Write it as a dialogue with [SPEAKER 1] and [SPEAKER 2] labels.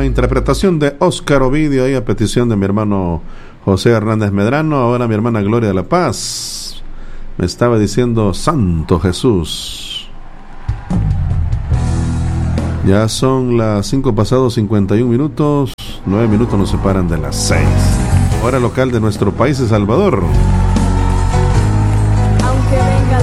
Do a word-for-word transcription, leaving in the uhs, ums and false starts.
[SPEAKER 1] la interpretación de Óscar Ovidio ahí a petición de mi hermano José Hernández Medrano. Ahora mi hermana Gloria de la Paz me estaba diciendo Santo Jesús. Ya son las cinco pasados cincuenta y un minutos. nueve minutos nos separan de las seis. Hora local de nuestro país, El Salvador.